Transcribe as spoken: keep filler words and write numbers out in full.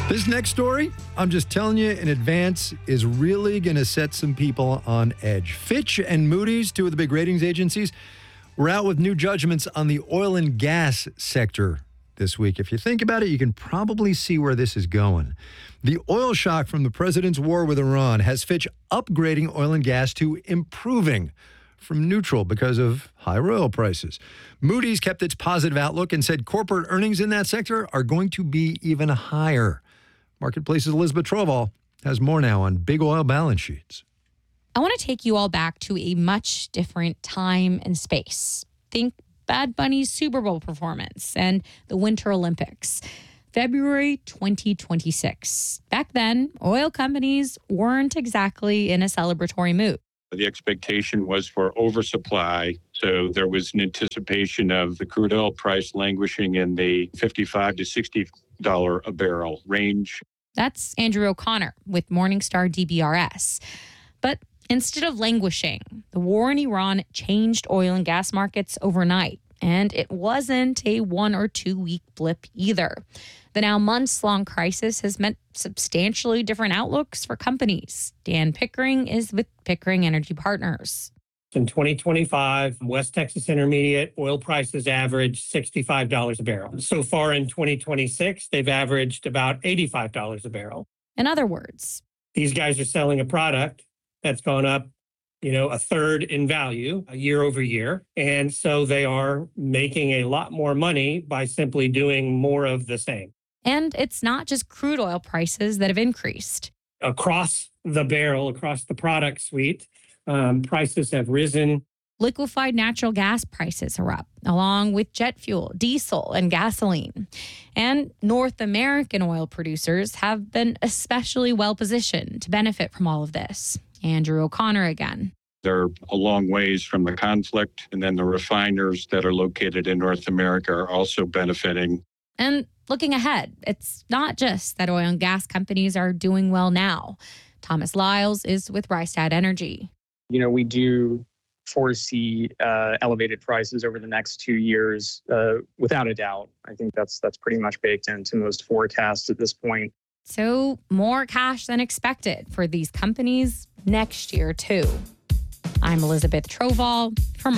This next story, I'm just telling you in advance, is really going to set some people on edge. Fitch and Moody's, two of the big ratings agencies, were out with new judgments on the oil and gas sector this week. If you think about it, you can probably see where this is going. The oil shock from the president's war with Iran has Fitch upgrading oil and gas to improving from neutral because of higher oil prices. Moody's kept its positive outlook and said corporate earnings in that sector are going to be even higher. Marketplace's Elizabeth Troval has more now on big oil balance sheets. I want to take you all back to a much different time and space. Think Bad Bunny's Super Bowl performance and the Winter Olympics. February twenty twenty-six. Back then, oil companies weren't exactly in a celebratory mood. The expectation was for oversupply, so there was an anticipation of the crude oil price languishing in the fifty-five to sixty dollars a barrel range. That's Andrew O'Connor with Morningstar D B R S. But instead of languishing, the war in Iran changed oil and gas markets overnight, and it wasn't a one or two week blip either. The now months-long crisis has meant substantially different outlooks for companies. Dan Pickering is with Pickering Energy Partners. In twenty twenty-five, West Texas Intermediate oil prices averaged sixty-five dollars a barrel. So far in twenty twenty-six, they've averaged about eighty-five dollars a barrel. In other words, these guys are selling a product that's gone up, you know, a third in value year over year. And so they are making a lot more money by simply doing more of the same. And it's not just crude oil prices that have increased. Across the barrel, across the product suite, um, prices have risen. Liquefied natural gas prices are up, along with jet fuel, diesel, and gasoline. And North American oil producers have been especially well positioned to benefit from all of this. Andrew O'Connor again. They're a long ways from the conflict, and then the refiners that are located in North America are also benefiting. And looking ahead, it's not just that oil and gas companies are doing well now. Thomas Lyles is with Rystad Energy. You know, we do foresee uh, elevated prices over the next two years, uh, without a doubt. I think that's that's pretty much baked into most forecasts at this point. So more cash than expected for these companies next year, too. I'm Elizabeth Troval for